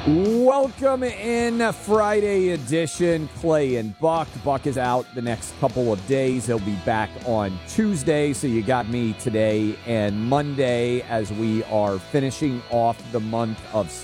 Welcome in Friday edition, Clay and Buck. Buck is out the next couple of days. He'll be back on Tuesday, so you got me today and Monday as we are finishing off the month of